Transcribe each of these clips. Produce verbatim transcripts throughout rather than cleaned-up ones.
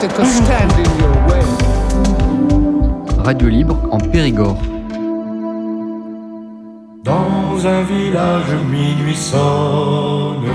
Radio Libre en Périgord. Dans un village minuit sonne,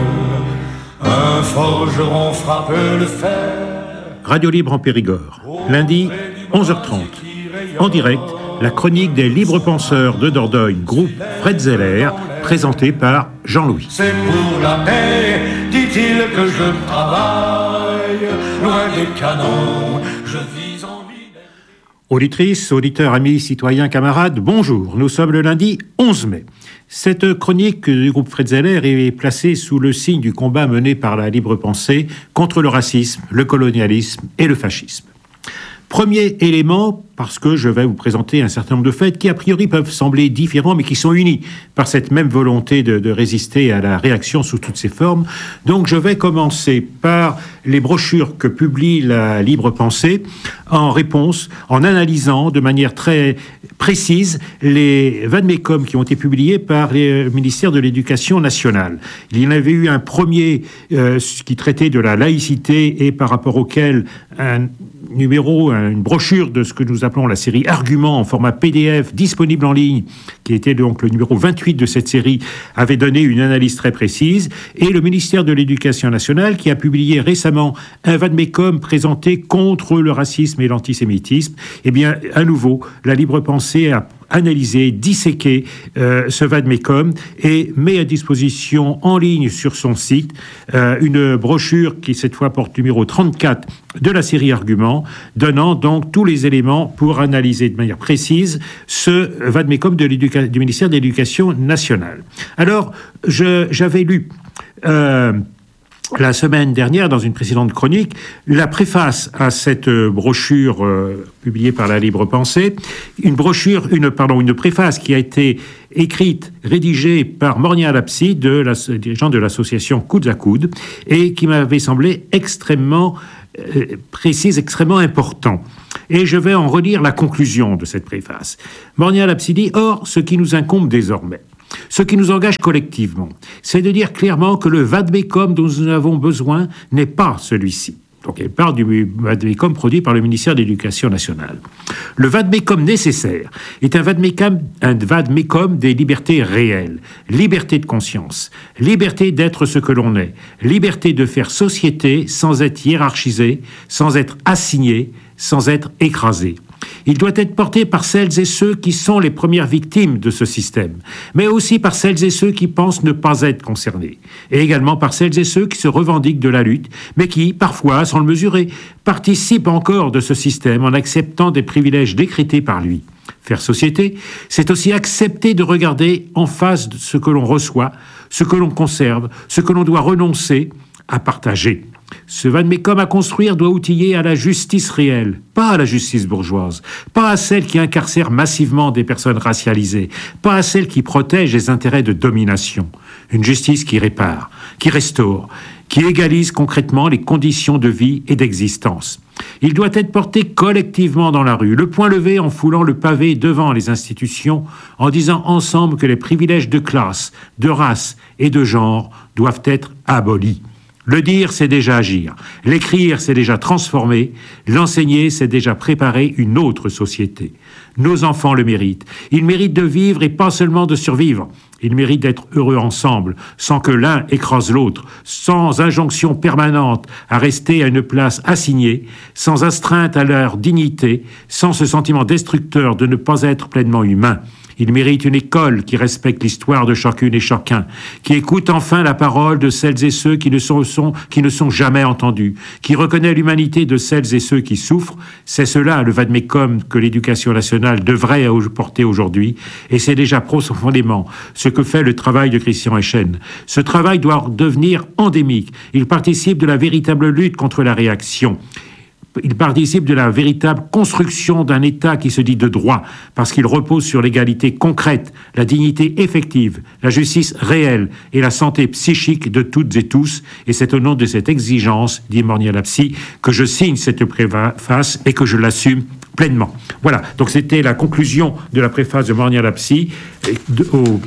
un forgeron frappe le fer. Radio Libre en Périgord, lundi onze heures trente. En direct, la chronique des libres penseurs de Dordogne, groupe Fred Zeller, présentée par Jean-Louis. C'est pour la paix, dit-il, que je travaille, loin des canons, je vis en ville. Auditrices, auditeurs, amis, citoyens, camarades, bonjour. Nous sommes le lundi onze mai. Cette chronique du groupe Fred Zeller est placée sous le signe du combat mené par la libre pensée contre le racisme, le colonialisme et le fascisme. Premier élément, parce que je vais vous présenter un certain nombre de faits qui, a priori, peuvent sembler différents, mais qui sont unis par cette même volonté de, de résister à la réaction sous toutes ses formes. Donc, je vais commencer par les brochures que publie la Libre Pensée en réponse, en analysant de manière très précise les vade-mecum qui ont été publiés par le ministère de l'Éducation nationale. Il y en avait eu un premier euh, qui traitait de la laïcité et par rapport auquel un numéro, une brochure de ce que nous appelons la série Arguments en format P D F disponible en ligne, qui était donc le numéro vingt-huit de cette série, avait donné une analyse très précise. Et le ministère de l'Éducation nationale qui a publié récemment un vade-mecum présenté contre le racisme et l'antisémitisme. Eh bien, à nouveau, la libre pensée a analyser, disséquer euh, ce vade-mecum et met à disposition en ligne sur son site euh, une brochure qui cette fois porte numéro trente-quatre de la série Arguments, donnant donc tous les éléments pour analyser de manière précise ce vade-mecum de l'éduca- du ministère de l'Éducation nationale. Alors, je, j'avais lu euh, la semaine dernière, dans une précédente chronique, la préface à cette brochure euh, publiée par la Libre Pensée, une brochure, une pardon, une préface qui a été écrite, rédigée par Mornia Lapsi, de la, dirigeant de l'association Coudes à Coudes, et qui m'avait semblé extrêmement euh, précise, extrêmement important. Et je vais en relire la conclusion de cette préface. Mornia Lapsi dit: or, ce qui nous incombe désormais, ce qui nous engage collectivement, c'est de dire clairement que le vade-mecum dont nous avons besoin n'est pas celui-ci. Donc elle parle du vade-mecum produit par le ministère de l'Éducation nationale. Le vade-mecum nécessaire est un vade-mecum, un vade-mecum des libertés réelles. Liberté de conscience, liberté d'être ce que l'on est, liberté de faire société sans être hiérarchisé, sans être assigné, sans être écrasé. Il doit être porté par celles et ceux qui sont les premières victimes de ce système, mais aussi par celles et ceux qui pensent ne pas être concernés, et également par celles et ceux qui se revendiquent de la lutte, mais qui, parfois, sans le mesurer, participent encore de ce système en acceptant des privilèges décrétés par lui. Faire société, c'est aussi accepter de regarder en face de ce que l'on reçoit, ce que l'on conserve, ce que l'on doit renoncer à partager. Ce vade-mecum à construire doit outiller à la justice réelle, pas à la justice bourgeoise, pas à celle qui incarcère massivement des personnes racialisées, pas à celle qui protège les intérêts de domination. Une justice qui répare, qui restaure, qui égalise concrètement les conditions de vie et d'existence. Il doit être porté collectivement dans la rue, le poing levé en foulant le pavé devant les institutions, en disant ensemble que les privilèges de classe, de race et de genre doivent être abolis. Le dire, c'est déjà agir. L'écrire, c'est déjà transformer. L'enseigner, c'est déjà préparer une autre société. Nos enfants le méritent. Ils méritent de vivre et pas seulement de survivre. Ils méritent d'être heureux ensemble, sans que l'un écrase l'autre, sans injonction permanente à rester à une place assignée, sans astreinte à leur dignité, sans ce sentiment destructeur de ne pas être pleinement humain. Ils méritent une école qui respecte l'histoire de chacune et chacun, qui écoute enfin la parole de celles et ceux qui ne sont, sont, qui ne sont jamais entendus, qui reconnaît l'humanité de celles et ceux qui souffrent. C'est cela le vade-mecum que l'éducation nationale devrait porter aujourd'hui, et c'est déjà profondément ce que fait le travail de Christian Eschen. Ce travail doit devenir endémique. Il participe de la véritable lutte contre la réaction. Il participe de la véritable construction d'un État qui se dit de droit, parce qu'il repose sur l'égalité concrète, la dignité effective, la justice réelle et la santé psychique de toutes et tous. Et c'est au nom de cette exigence, dit Mornia Lapsi, que je signe cette préface et que je l'assume pleinement. Voilà, donc c'était la conclusion de la préface de Mornia Lapsi au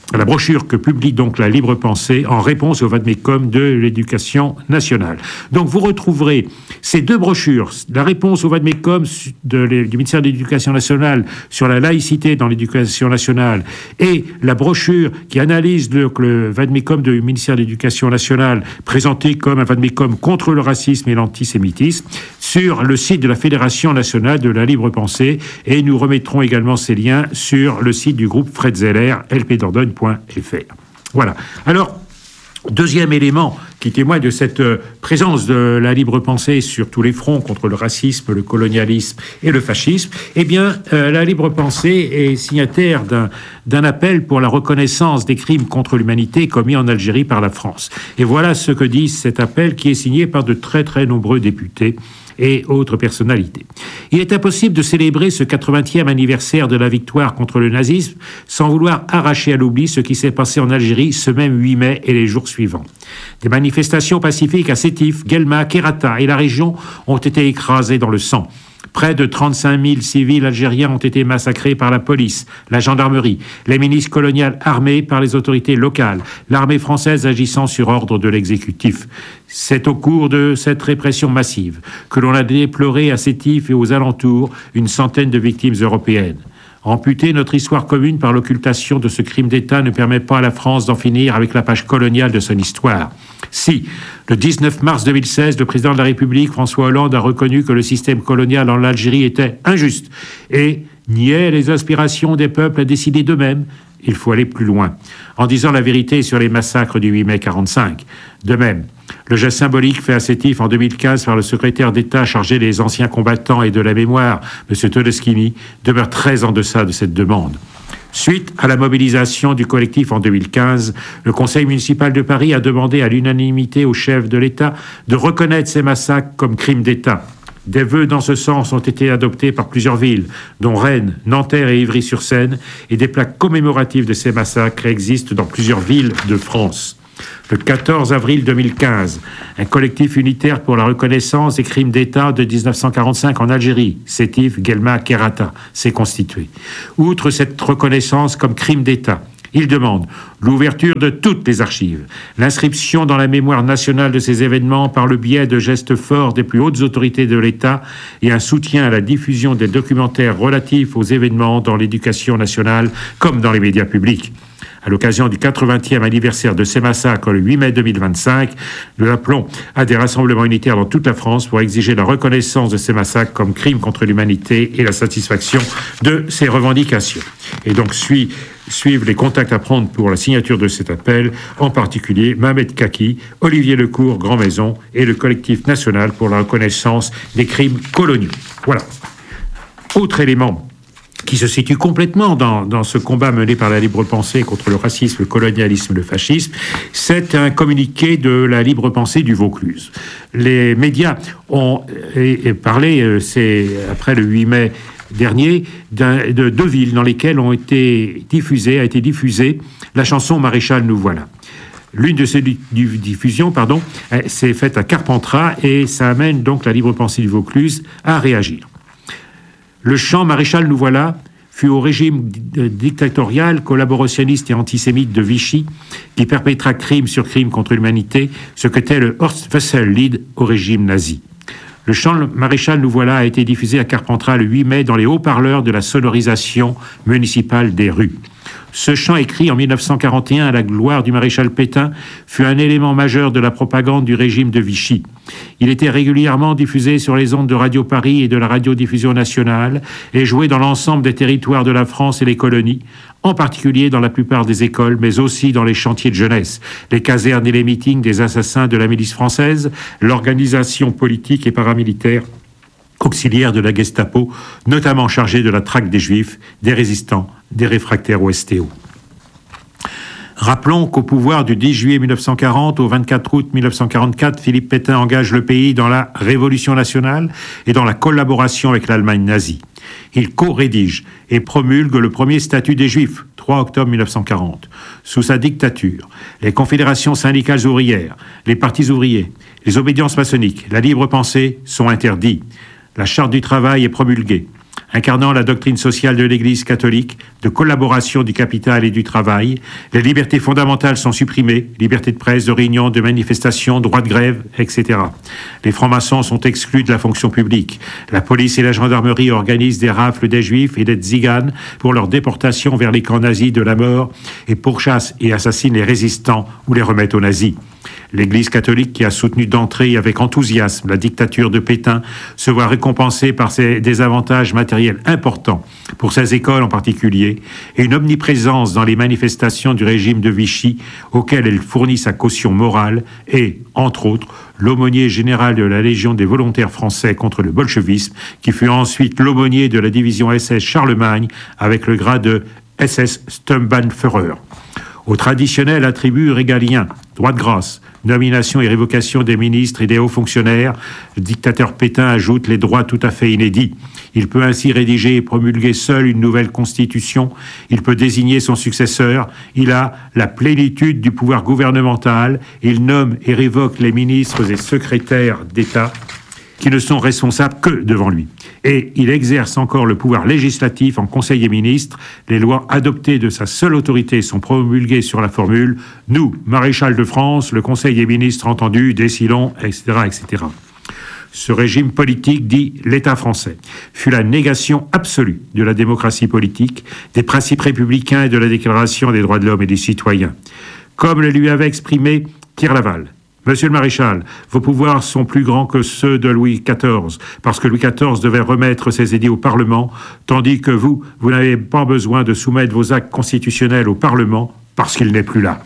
la brochure que publie donc la Libre Pensée en réponse au vade-mecum de l'éducation nationale. Donc vous retrouverez ces deux brochures, la réponse au vade-mecum de, du ministère de l'Éducation nationale sur la laïcité dans l'éducation nationale et la brochure qui analyse le, le vade-mecum du ministère de l'Éducation nationale présenté comme un vade-mecum contre le racisme et l'antisémitisme sur le site de la Fédération nationale de la Libre Pensée, et nous remettrons également ces liens sur le site du groupe Fred Zeller, l p dordogne point f r. Voilà. Alors, deuxième élément qui témoigne de cette euh, présence de la libre pensée sur tous les fronts contre le racisme, le colonialisme et le fascisme, eh bien, euh, la libre pensée est signataire d'un, d'un appel pour la reconnaissance des crimes contre l'humanité commis en Algérie par la France. Et voilà ce que dit cet appel qui est signé par de très très nombreux députés et autres personnalités. Il est impossible de célébrer ce quatre-vingtième anniversaire de la victoire contre le nazisme sans vouloir arracher à l'oubli ce qui s'est passé en Algérie ce même huit mai et les jours suivants. Des manifestations pacifiques à Sétif, Guelma, Kherrata et la région ont été écrasées dans le sang. Près de trente-cinq mille civils algériens ont été massacrés par la police, la gendarmerie, les milices coloniales armées par les autorités locales, l'armée française agissant sur ordre de l'exécutif. C'est au cours de cette répression massive que l'on a déploré à Sétif et aux alentours une centaine de victimes européennes. Amputer notre histoire commune par l'occultation de ce crime d'État ne permet pas à la France d'en finir avec la page coloniale de son histoire. Si, le dix-neuf mars deux mille seize, le président de la République, François Hollande, a reconnu que le système colonial en Algérie était injuste et niait les aspirations des peuples à décider d'eux-mêmes, il faut aller plus loin, en disant la vérité sur les massacres du huit mai quarante-cinq. De même, le geste symbolique fait à Sétif en deux mille quinze par le secrétaire d'État chargé des anciens combattants et de la mémoire, M. Todeschini, demeure très en deçà de cette demande. Suite à la mobilisation du collectif en deux mille quinze, le Conseil municipal de Paris a demandé à l'unanimité au chef de l'État de reconnaître ces massacres comme crimes d'État. Des vœux dans ce sens ont été adoptés par plusieurs villes, dont Rennes, Nanterre et Ivry-sur-Seine, et des plaques commémoratives de ces massacres existent dans plusieurs villes de France. Le quatorze avril deux mille quinze, un collectif unitaire pour la reconnaissance des crimes d'État de dix-neuf cent quarante-cinq en Algérie, Sétif, Guelma, Kherrata, s'est constitué. Outre cette reconnaissance comme crime d'État, il demande l'ouverture de toutes les archives, l'inscription dans la mémoire nationale de ces événements par le biais de gestes forts des plus hautes autorités de l'État et un soutien à la diffusion des documentaires relatifs aux événements dans l'éducation nationale comme dans les médias publics. À l'occasion du quatre-vingtième anniversaire de ces massacres le huit mai deux mille vingt-cinq, nous appelons à des rassemblements unitaires dans toute la France pour exiger la reconnaissance de ces massacres comme crimes contre l'humanité et la satisfaction de ces revendications. Et donc suit, suivent les contacts à prendre pour la signature de cet appel, en particulier Mohamed Kaki, Olivier Lecourt, Grand Maison et le collectif national pour la reconnaissance des crimes coloniaux. Voilà. Autre élément qui se situe complètement dans, dans ce combat mené par la libre pensée contre le racisme, le colonialisme, le fascisme, c'est un communiqué de la libre pensée du Vaucluse. Les médias ont et, et parlé, c'est après le huit mai dernier, d'un, de deux villes dans lesquelles ont été diffusées, a été diffusée la chanson Maréchal nous voilà. L'une de ces diffusions, pardon, s'est faite à Carpentras et ça amène donc la libre pensée du Vaucluse à réagir. Le chant Maréchal nous voilà fut au régime dictatorial, collaborationniste et antisémite de Vichy, qui perpétra crime sur crime contre l'humanité, ce qu'était le Horst-Wessel-Lied au régime nazi. Le chant Maréchal nous voilà a été diffusé à Carpentras le huit mai dans les haut-parleurs de la sonorisation municipale des rues. Ce chant, écrit en mille neuf cent quarante et un à la gloire du maréchal Pétain, fut un élément majeur de la propagande du régime de Vichy. Il était régulièrement diffusé sur les ondes de Radio Paris et de la radiodiffusion nationale et joué dans l'ensemble des territoires de la France et les colonies, en particulier dans la plupart des écoles, mais aussi dans les chantiers de jeunesse, les casernes et les meetings des assassins de la milice française, l'organisation politique et paramilitaire auxiliaire de la Gestapo, notamment chargée de la traque des Juifs, des résistants, des réfractaires au S T O. Rappelons qu'au pouvoir du dix juillet mille neuf cent quarante au vingt-quatre août mille neuf cent quarante-quatre, Philippe Pétain engage le pays dans la Révolution nationale et dans la collaboration avec l'Allemagne nazie. Il co-rédige et promulgue le premier statut des Juifs, trois octobre mille neuf cent quarante. Sous sa dictature, les confédérations syndicales ouvrières, les partis ouvriers, les obédiences maçonniques, la libre pensée sont interdits. La charte du travail est promulguée. incarnant la doctrine sociale de l'Église catholique, de collaboration du capital et du travail. Les libertés fondamentales sont supprimées, liberté de presse, de réunion, de manifestation, droit de grève, et cetera. Les francs-maçons sont exclus de la fonction publique. La police et la gendarmerie organisent des rafles des juifs et des tziganes pour leur déportation vers les camps nazis de la mort et pourchassent et assassinent les résistants ou les remettent aux nazis. L'Église catholique, qui a soutenu d'entrée avec enthousiasme la dictature de Pétain, se voit récompensée par ses, des avantages matériels importants pour ses écoles en particulier, et une omniprésence dans les manifestations du régime de Vichy, auquel elle fournit sa caution morale, et, entre autres, l'aumônier général de la Légion des volontaires français contre le bolchevisme, qui fut ensuite l'aumônier de la division S S Charlemagne avec le grade de S S Sturmbannführer. Au traditionnel attribut régalien, droit de grâce, nomination et révocation des ministres et des hauts fonctionnaires, le dictateur Pétain ajoute les droits tout à fait inédits. Il peut ainsi rédiger et promulguer seul une nouvelle constitution, il peut désigner son successeur, il a la plénitude du pouvoir gouvernemental, il nomme et révoque les ministres et secrétaires d'État qui ne sont responsables que devant lui. Et il exerce encore le pouvoir législatif en Conseil des ministres. Les lois adoptées de sa seule autorité sont promulguées sur la formule « Nous, maréchal de France, le Conseil des ministres entendu, décidons, et cetera, et cetera » Ce régime politique, dit l'État français, fut la négation absolue de la démocratie politique, des principes républicains et de la Déclaration des droits de l'homme et des citoyens. Comme le lui avait exprimé Pierre Laval, Monsieur le maréchal, vos pouvoirs sont plus grands que ceux de Louis quatorze, parce que Louis quatorze devait remettre ses édits au Parlement, tandis que vous, vous n'avez pas besoin de soumettre vos actes constitutionnels au Parlement, parce qu'il n'est plus là.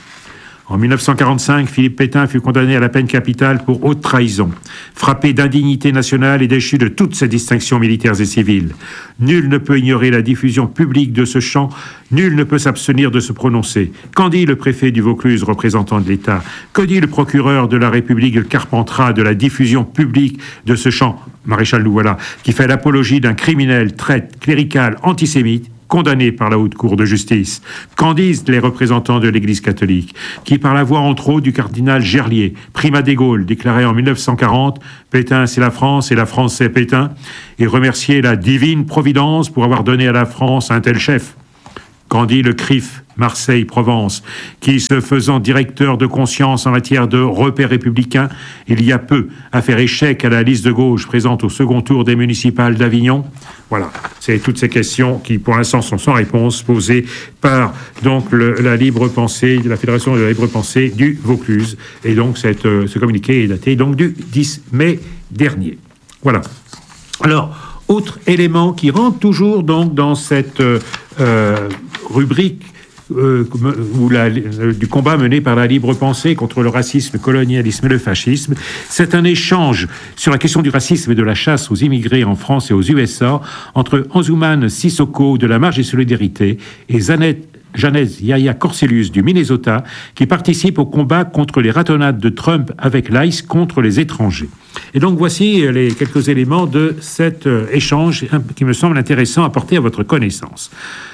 En mille neuf cent quarante-cinq, Philippe Pétain fut condamné à la peine capitale pour haute trahison, frappé d'indignité nationale et déchu de toutes ses distinctions militaires et civiles. Nul ne peut ignorer la diffusion publique de ce chant, nul ne peut s'abstenir de se prononcer. Qu'en dit le préfet du Vaucluse, représentant de l'État? Que dit le procureur de la République de Carpentras de la diffusion publique de ce chant, maréchal nous voilà, qui fait l'apologie d'un criminel, traître, clérical, antisémite, condamné par la Haute Cour de justice? Qu'en disent les représentants de l'Église catholique, qui, par la voix entre autres du cardinal Gerlier, primat des Gaules, déclarait en mille neuf cent quarante « Pétain c'est la France et la France c'est Pétain », et remerciait la divine providence pour avoir donné à la France un tel chef? Qu'en dit le C R I F Marseille-Provence, qui, se faisant directeur de conscience en matière de repères républicains, il y a peu a fait échec à la liste de gauche présente au second tour des municipales d'Avignon? Voilà, c'est toutes ces questions qui, pour l'instant, sont sans réponse, posées par donc le, la libre pensée, la Fédération de la libre pensée du Vaucluse. Et donc, cette, euh, ce communiqué est daté donc du dix mai dernier. Voilà. Alors, autre élément qui rentre toujours donc dans cette euh, euh, rubrique Euh, ou la, euh, du combat mené par la libre pensée contre le racisme, le colonialisme et le fascisme. C'est un échange sur la question du racisme et de la chasse aux immigrés en France et aux U S A entre Anzouman Sissoko de la Marche des Solidarités et Zanet Janez Yaya Corselius du Minnesota, qui participe au combat contre les ratonnades de Trump avec l'ICE contre les étrangers. Et donc voici les quelques éléments de cet euh, échange qui me semble intéressant à porter à votre connaissance.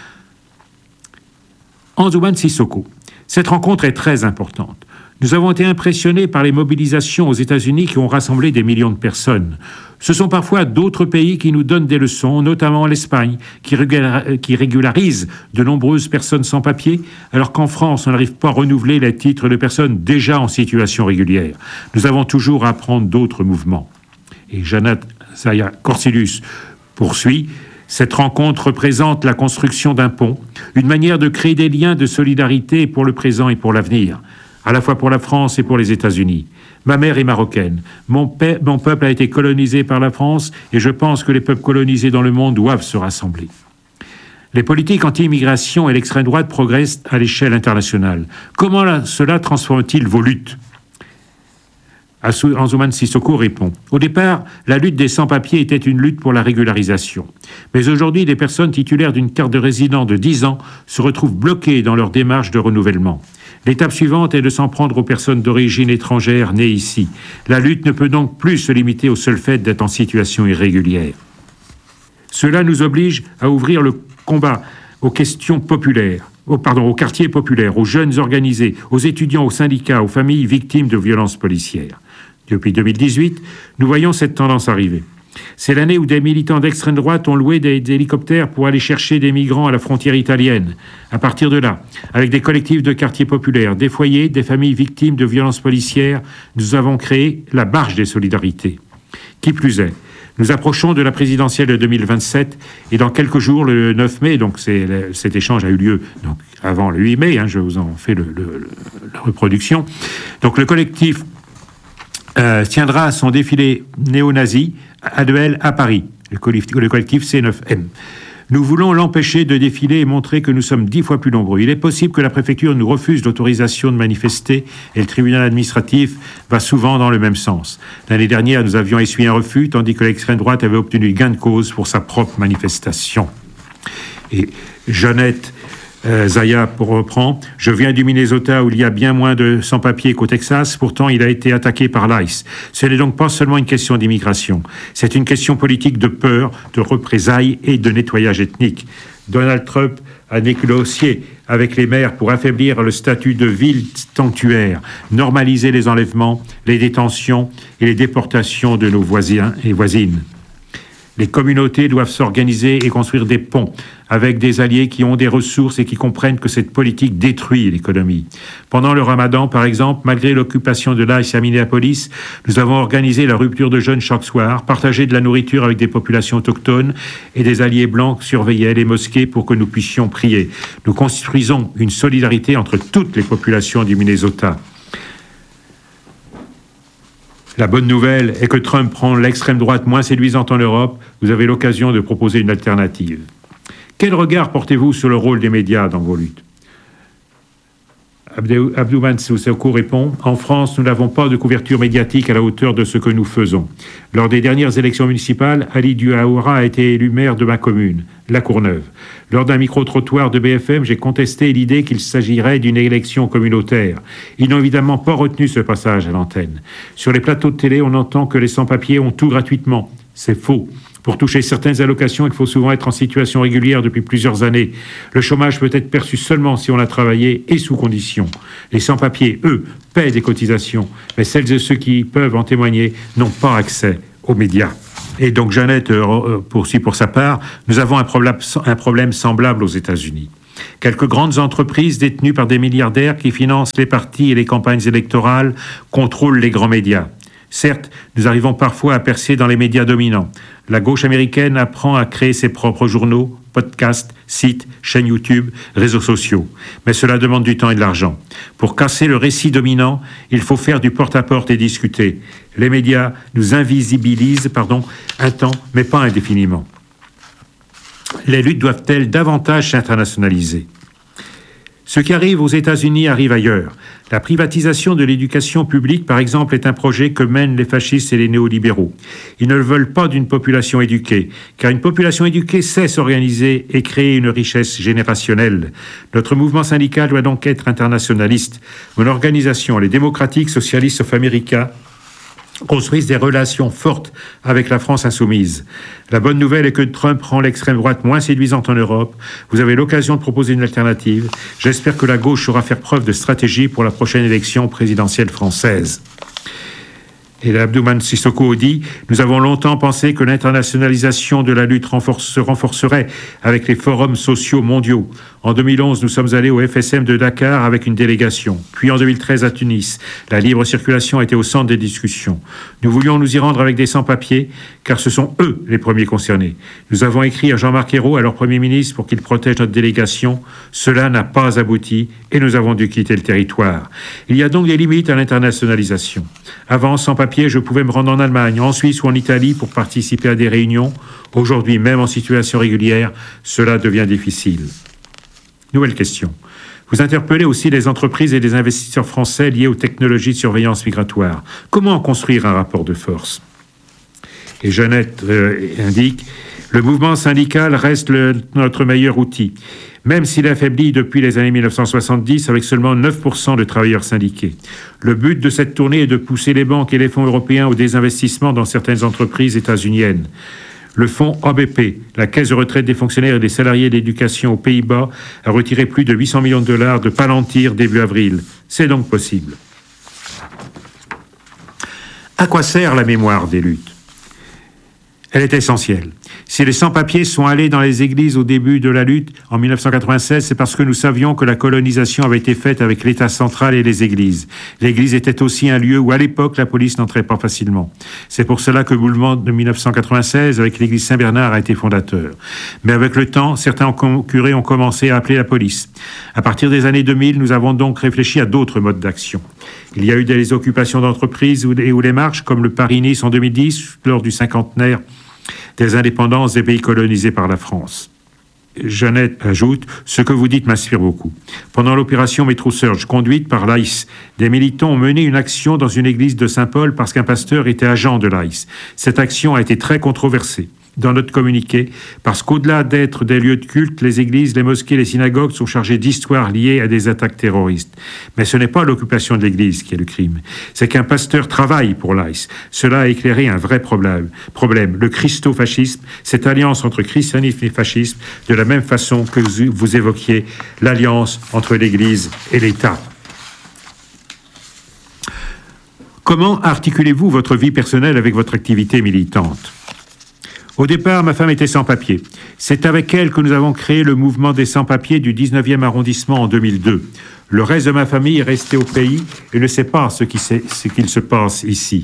Anzouman Sissoko. Cette rencontre est très importante. Nous avons été impressionnés par les mobilisations aux États-Unis qui ont rassemblé des millions de personnes. Ce sont parfois d'autres pays qui nous donnent des leçons, notamment l'Espagne, qui, régula- qui régularise de nombreuses personnes sans papier, alors qu'en France, on n'arrive pas à renouveler les titres de personnes déjà en situation régulière. Nous avons toujours à apprendre d'autres mouvements. Et Janat Zaya Corselius poursuit. Cette rencontre représente la construction d'un pont, une manière de créer des liens de solidarité pour le présent et pour l'avenir, à la fois pour la France et pour les États-Unis. Ma mère est marocaine. Mon, pe- mon peuple a été colonisé par la France et je pense que les peuples colonisés dans le monde doivent se rassembler. Les politiques anti-immigration et l'extrême droite progressent à l'échelle internationale. Comment là, cela transforme-t-il vos luttes ? Anzouman Sissoko répond. Au départ, la lutte des sans-papiers était une lutte pour la régularisation. Mais aujourd'hui, des personnes titulaires d'une carte de résident de dix ans se retrouvent bloquées dans leur démarche de renouvellement. L'étape suivante est de s'en prendre aux personnes d'origine étrangère nées ici. La lutte ne peut donc plus se limiter au seul fait d'être en situation irrégulière. Cela nous oblige à ouvrir le combat aux questions populaires. Aux, pardon, aux quartiers populaires, aux jeunes organisés, aux étudiants, aux syndicats, aux familles victimes de violences policières. Depuis deux mille dix-huit, nous voyons cette tendance arriver. C'est l'année où des militants d'extrême droite ont loué des, des hélicoptères pour aller chercher des migrants à la frontière italienne. À partir de là, avec des collectifs de quartiers populaires, des foyers, des familles victimes de violences policières, nous avons créé la Marche des solidarités. Qui plus est, nous approchons de la présidentielle de deux mille vingt-sept et dans quelques jours, le neuf mai, donc c'est, cet échange a eu lieu donc, avant le huit mai, hein, je vous en fais le, le, le, la reproduction. Donc le collectif euh, tiendra son défilé néo-nazi annuel à Paris, le collectif, le collectif C neuf M. Nous voulons l'empêcher de défiler et montrer que nous sommes dix fois plus nombreux. Il est possible que la préfecture nous refuse l'autorisation de manifester et le tribunal administratif va souvent dans le même sens. L'année dernière, nous avions essuyé un refus, tandis que l'extrême droite avait obtenu gain de cause pour sa propre manifestation. Et Jeannette Euh, Zaya, pour reprendre, je viens du Minnesota où il y a bien moins de sans-papiers qu'au Texas, pourtant il a été attaqué par l'ICE. Ce n'est donc pas seulement une question d'immigration, c'est une question politique de peur, de représailles et de nettoyage ethnique. Donald Trump a négocié avec les maires pour affaiblir le statut de ville sanctuaire, normaliser les enlèvements, les détentions et les déportations de nos voisins et voisines. Les communautés doivent s'organiser et construire des ponts avec des alliés qui ont des ressources et qui comprennent que cette politique détruit l'économie. Pendant le Ramadan, par exemple, malgré l'occupation de l'I C E à Minneapolis, nous avons organisé la rupture de jeûne chaque soir, partagé de la nourriture avec des populations autochtones et des alliés blancs surveillaient les mosquées pour que nous puissions prier. Nous construisons une solidarité entre toutes les populations du Minnesota. La bonne nouvelle est que Trump prend l'extrême droite moins séduisante en Europe. Vous avez l'occasion de proposer une alternative. Quel regard portez-vous sur le rôle des médias dans vos luttes ? Abdouman Sissoko répond « En France, nous n'avons pas de couverture médiatique à la hauteur de ce que nous faisons. Lors des dernières élections municipales, Ali Douaoura a été élu maire de ma commune, La Courneuve. Lors d'un micro-trottoir de B F M, j'ai contesté l'idée qu'il s'agirait d'une élection communautaire. Ils n'ont évidemment pas retenu ce passage à l'antenne. Sur les plateaux de télé, on entend que les sans-papiers ont tout gratuitement. C'est faux. Pour toucher certaines allocations, il faut souvent être en situation régulière depuis plusieurs années. Le chômage peut être perçu seulement si on a travaillé et sous conditions. Les sans-papiers, eux, paient des cotisations, mais celles et ceux qui peuvent en témoigner n'ont pas accès aux médias. Et donc Jeannette euh, poursuit pour sa part, nous avons un problème, un problème semblable aux États-Unis. Quelques grandes entreprises détenues par des milliardaires qui financent les partis et les campagnes électorales contrôlent les grands médias. Certes, nous arrivons parfois à percer dans les médias dominants. La gauche américaine apprend à créer ses propres journaux, podcasts, sites, chaînes YouTube, réseaux sociaux. Mais cela demande du temps et de l'argent. Pour casser le récit dominant, il faut faire du porte-à-porte et discuter. Les médias nous invisibilisent, pardon, un temps, mais pas indéfiniment. Les luttes doivent-elles davantage s'internationaliser ? Ce qui arrive aux États-Unis arrive ailleurs. La privatisation de l'éducation publique, par exemple, est un projet que mènent les fascistes et les néolibéraux. Ils ne veulent pas d'une population éduquée, car une population éduquée sait s'organiser et créer une richesse générationnelle. Notre mouvement syndical doit donc être internationaliste. Mon organisation, les démocratiques socialistes of America, construisent des relations fortes avec la France insoumise. La bonne nouvelle est que Trump rend l'extrême droite moins séduisante en Europe. Vous avez l'occasion de proposer une alternative. J'espère que la gauche saura faire preuve de stratégie pour la prochaine élection présidentielle française. Et Abdouman Sissoko dit « Nous avons longtemps pensé que l'internationalisation de la lutte renforce, se renforcerait avec les forums sociaux mondiaux. En deux mille onze, nous sommes allés au F S M de Dakar avec une délégation. Puis en deux mille treize à Tunis. La libre circulation était au centre des discussions. Nous voulions nous y rendre avec des sans-papiers, car ce sont eux les premiers concernés. Nous avons écrit à Jean-Marc Ayrault, alors Premier ministre, pour qu'il protège notre délégation. Cela n'a pas abouti et nous avons dû quitter le territoire. Il y a donc des limites à l'internationalisation. Avant, sans papier, je pouvais me rendre en Allemagne, en Suisse ou en Italie pour participer à des réunions. Aujourd'hui, même en situation régulière, cela devient difficile. Nouvelle question. Vous interpellez aussi les entreprises et les investisseurs français liés aux technologies de surveillance migratoire. Comment construire un rapport de force ? Et Jeannette euh, indique « Le mouvement syndical reste le, notre meilleur outil, même s'il affaiblit depuis les années mille neuf cent soixante-dix avec seulement neuf pour cent de travailleurs syndiqués. Le but de cette tournée est de pousser les banques et les fonds européens au désinvestissement dans certaines entreprises états-uniennes. Le fonds A B P, la caisse de retraite des fonctionnaires et des salariés d'éducation aux Pays-Bas, a retiré plus de huit cents millions de dollars de Palantir début avril. C'est donc possible. À quoi sert la mémoire des luttes ? Elle est essentielle. Si les sans-papiers sont allés dans les églises au début de la lutte en mille neuf cent quatre-vingt-seize, c'est parce que nous savions que la colonisation avait été faite avec l'État central et les églises. L'église était aussi un lieu où, à l'époque, la police n'entrait pas facilement. C'est pour cela que le mouvement de mille neuf cent quatre-vingt-seize, avec l'église Saint-Bernard, a été fondateur. Mais avec le temps, certains curés ont commencé à appeler la police. À partir des années deux mille, nous avons donc réfléchi à d'autres modes d'action. Il y a eu des occupations d'entreprises ou des marches, comme le Paris-Nice en deux mille dix, lors du cinquantenaire des indépendances des pays colonisés par la France. Jeannette ajoute « Ce que vous dites m'inspire beaucoup. Pendant l'opération Metro Surge, conduite par l'A I S, des militants ont mené une action dans une église de Saint-Paul parce qu'un pasteur était agent de l'A I S. Cette action a été très controversée dans notre communiqué, parce qu'au-delà d'être des lieux de culte, les églises, les mosquées, les synagogues sont chargées d'histoires liées à des attaques terroristes. Mais ce n'est pas l'occupation de l'église qui est le crime. C'est qu'un pasteur travaille pour l'A I S. Cela a éclairé un vrai problème. Problème, le christo-fascisme, cette alliance entre christianisme et fascisme, de la même façon que vous évoquiez l'alliance entre l'église et l'État. Comment articulez-vous votre vie personnelle avec votre activité militante ? Au départ, ma femme était sans-papier. C'est avec elle que nous avons créé le mouvement des sans-papiers du dix-neuvième arrondissement en deux mille deux. Le reste de ma famille est resté au pays et ne sait pas ce qui ce qu'il se passe ici.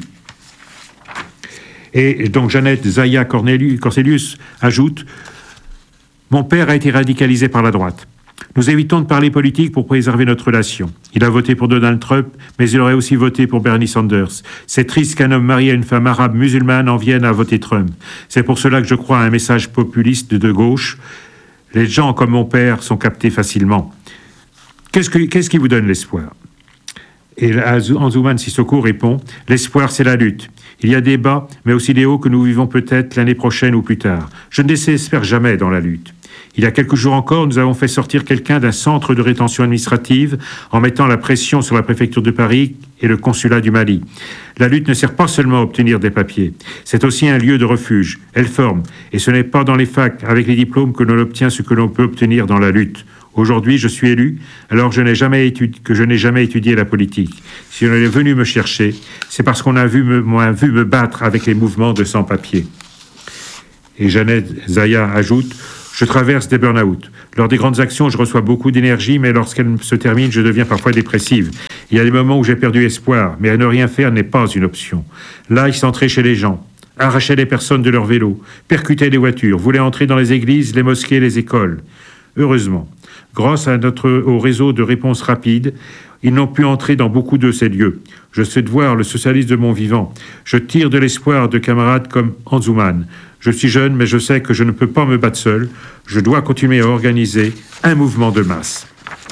Et donc Jeannette Zaya Corselius ajoute « Mon père a été radicalisé par la droite. Nous évitons de parler politique pour préserver notre relation. Il a voté pour Donald Trump, mais il aurait aussi voté pour Bernie Sanders. C'est triste qu'un homme marié à une femme arabe musulmane en vienne à voter Trump. C'est pour cela que je crois à un message populiste de gauche. Les gens comme mon père sont captés facilement. Qu'est-ce, que, qu'est-ce qui vous donne l'espoir ?» Et Anzouman Sissoko répond « L'espoir, c'est la lutte. Il y a des bas, mais aussi des hauts que nous vivons peut-être l'année prochaine ou plus tard. Je ne désespère jamais dans la lutte. Il y a quelques jours encore, nous avons fait sortir quelqu'un d'un centre de rétention administrative en mettant la pression sur la préfecture de Paris et le consulat du Mali. La lutte ne sert pas seulement à obtenir des papiers, c'est aussi un lieu de refuge. Elle forme, et ce n'est pas dans les facs, avec les diplômes, que l'on obtient ce que l'on peut obtenir dans la lutte. Aujourd'hui, je suis élu, alors je n'ai jamais étudié, que je n'ai jamais étudié la politique. Si on est venu me chercher, c'est parce qu'on a vu me, m'a vu me battre avec les mouvements de sans-papiers. Et Jeannette Zaya ajoute « Je traverse des burn-out. Lors des grandes actions, je reçois beaucoup d'énergie, mais lorsqu'elles se terminent, je deviens parfois dépressive. Il y a des moments où j'ai perdu espoir, mais ne rien faire n'est pas une option. Là, il s'entrait chez les gens, arrachait les personnes de leur vélo, percutait les voitures, voulait entrer dans les églises, les mosquées, les écoles. Heureusement, grâce à notre, au réseau de réponse rapide, ils n'ont pu entrer dans beaucoup de ces lieux. Je souhaite voir le socialisme de mon vivant. Je tire de l'espoir de camarades comme Anzouman. Je suis jeune, mais je sais que je ne peux pas me battre seul. Je dois continuer à organiser un mouvement de masse. »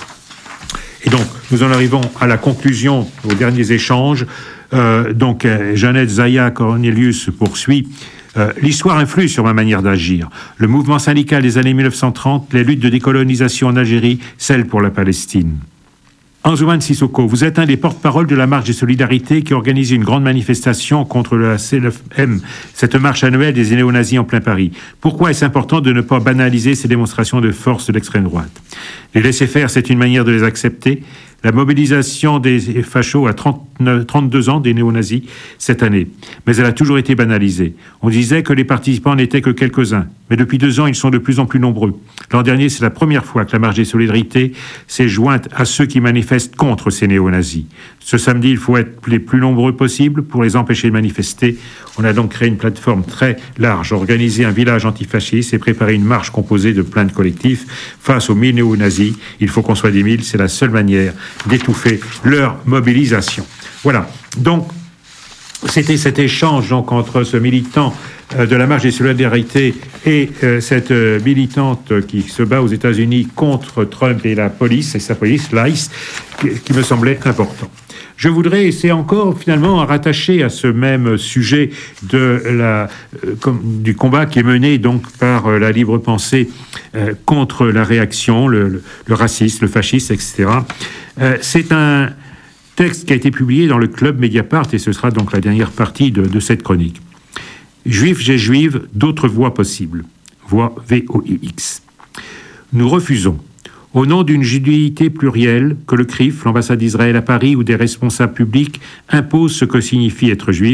Et donc, nous en arrivons à la conclusion, aux derniers échanges. Euh, donc, euh, Jeannette Zaya Cornelius poursuit. Euh, L'histoire influe sur ma manière d'agir. Le mouvement syndical des années mille neuf cent trente, les luttes de décolonisation en Algérie, celle pour la Palestine. Anzouman Sissoko, vous êtes un des porte-parole de la Marche des Solidarités qui organise une grande manifestation contre le C neuf M, cette marche annuelle des néo-nazis en plein Paris. Pourquoi est-ce important de ne pas banaliser ces démonstrations de force de l'extrême droite ? Les laisser faire, c'est une manière de les accepter. La mobilisation des fachos à trente-neuf, trente-deux ans, des néo-nazis, cette année. Mais elle a toujours été banalisée. On disait que les participants n'étaient que quelques-uns. Mais depuis deux ans, ils sont de plus en plus nombreux. L'an dernier, c'est la première fois que la Marche des Solidarités s'est jointe à ceux qui manifestent contre ces néo-nazis. Ce samedi, il faut être les plus nombreux possibles pour les empêcher de manifester. On a donc créé une plateforme très large, organisé un village antifasciste et préparé une marche composée de plein de collectifs. Face aux mille néo-nazis, il faut qu'on soit des mille. C'est la seule manière d'étouffer leur mobilisation. Voilà. Donc, c'était cet échange donc, entre ce militant euh, de la Marche des Solidarités et euh, cette euh, militante qui se bat aux États-Unis contre Trump et la police, et sa police, l'I C E, qui, qui me semblait important. Je voudrais, et c'est encore finalement rattaché à ce même sujet de la, euh, comme, du combat qui est mené donc par euh, la libre pensée euh, contre la réaction, le, le, le racisme, le fascisme, et cetera. Euh, c'est un texte qui a été publié dans le Club Mediapart, et ce sera donc la dernière partie de, de cette chronique. Juifs et juives, d'autres voies possibles. Voix V O I X. Nous refusons, au nom d'une judéité plurielle, que le C R I F, l'ambassade d'Israël à Paris ou des responsables publics imposent ce que signifie être juif,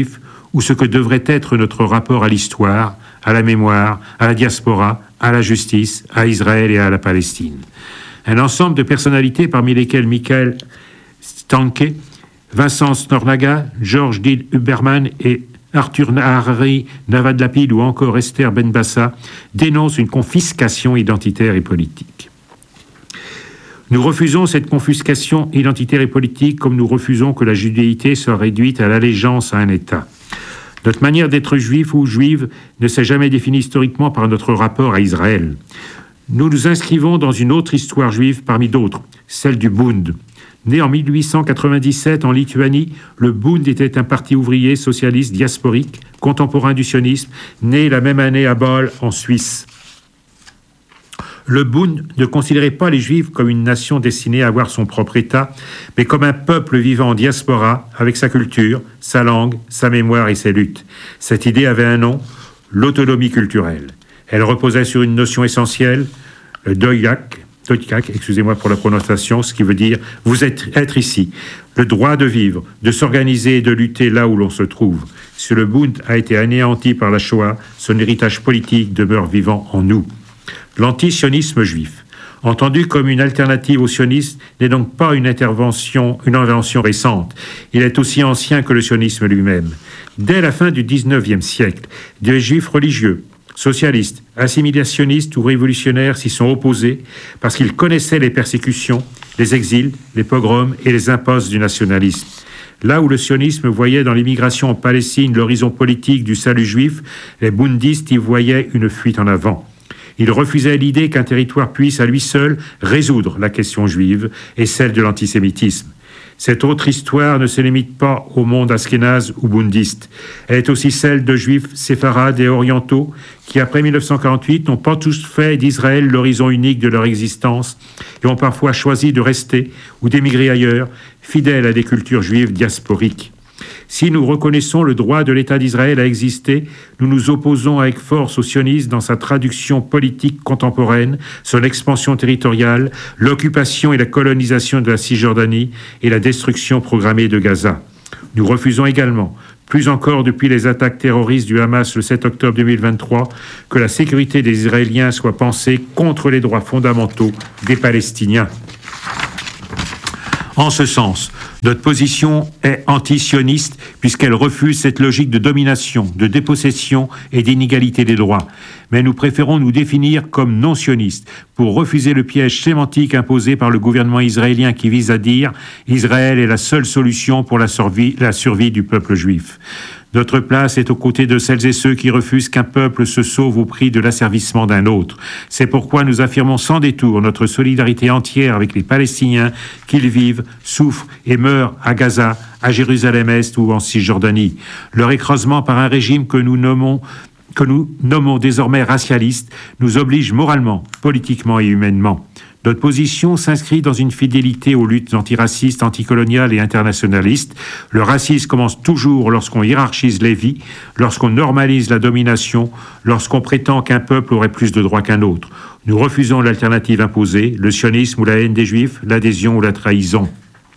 ou ce que devrait être notre rapport à l'histoire, à la mémoire, à la diaspora, à la justice, à Israël et à la Palestine. Un ensemble de personnalités parmi lesquelles Michael Stanke, Vincent Snornaga, Georges Dil Huberman et Arthur Harari Navadlapid ou encore Esther Benbassa dénoncent une confiscation identitaire et politique. Nous refusons cette confiscation identitaire et politique comme nous refusons que la judéité soit réduite à l'allégeance à un État. Notre manière d'être juif ou juive ne s'est jamais définie historiquement par notre rapport à Israël. Nous nous inscrivons dans une autre histoire juive parmi d'autres, celle du Bund. Né en mille huit cent quatre-vingt-dix-sept en Lituanie, le Bund était un parti ouvrier socialiste diasporique, contemporain du sionisme, né la même année à Bâle en Suisse. Le Bund ne considérait pas les Juifs comme une nation destinée à avoir son propre État, mais comme un peuple vivant en diaspora, avec sa culture, sa langue, sa mémoire et ses luttes. Cette idée avait un nom, l'autonomie culturelle. Elle reposait sur une notion essentielle, le doyak, doyak, excusez-moi pour la prononciation, ce qui veut dire « vous êtes être ici », le droit de vivre, de s'organiser et de lutter là où l'on se trouve. Si le Bund a été anéanti par la Shoah, son héritage politique demeure vivant en nous. L'antisionisme juif, entendu comme une alternative au sionisme, n'est donc pas une intervention, une invention récente. Il est aussi ancien que le sionisme lui-même. Dès la fin du dix-neuvième siècle, des juifs religieux, socialistes, assimilationnistes ou révolutionnaires s'y sont opposés parce qu'ils connaissaient les persécutions, les exils, les pogroms et les impasses du nationalisme. Là où le sionisme voyait dans l'immigration en Palestine l'horizon politique du salut juif, les bundistes y voyaient une fuite en avant. Il refusait l'idée qu'un territoire puisse à lui seul résoudre la question juive et celle de l'antisémitisme. Cette autre histoire ne se limite pas au monde askénaze ou bundiste. Elle est aussi celle de juifs séfarades et orientaux qui, après mille neuf cent quarante-huit, n'ont pas tous fait d'Israël l'horizon unique de leur existence et ont parfois choisi de rester ou d'émigrer ailleurs, fidèles à des cultures juives diasporiques. Si nous reconnaissons le droit de l'État d'Israël à exister, nous nous opposons avec force au sionisme dans sa traduction politique contemporaine, son expansion territoriale, l'occupation et la colonisation de la Cisjordanie et la destruction programmée de Gaza. Nous refusons également, plus encore depuis les attaques terroristes du Hamas le sept octobre deux mille vingt-trois, que la sécurité des Israéliens soit pensée contre les droits fondamentaux des Palestiniens. En ce sens, notre position est anti-sioniste puisqu'elle refuse cette logique de domination, de dépossession et d'inégalité des droits. Mais nous préférons nous définir comme non-sionistes pour refuser le piège sémantique imposé par le gouvernement israélien qui vise à dire « Israël est la seule solution pour la survie, la survie du peuple juif ». Notre place est aux côtés de celles et ceux qui refusent qu'un peuple se sauve au prix de l'asservissement d'un autre. C'est pourquoi nous affirmons sans détour notre solidarité entière avec les Palestiniens, qu'ils vivent, souffrent et meurent à Gaza, à Jérusalem-Est ou en Cisjordanie. Leur écrasement par un régime que nous nommons que nous nommons désormais racialiste, nous oblige moralement, politiquement et humainement. Notre position s'inscrit dans une fidélité aux luttes antiracistes, anticoloniales et internationalistes. Le racisme commence toujours lorsqu'on hiérarchise les vies, lorsqu'on normalise la domination, lorsqu'on prétend qu'un peuple aurait plus de droits qu'un autre. Nous refusons l'alternative imposée, le sionisme ou la haine des Juifs, l'adhésion ou la trahison.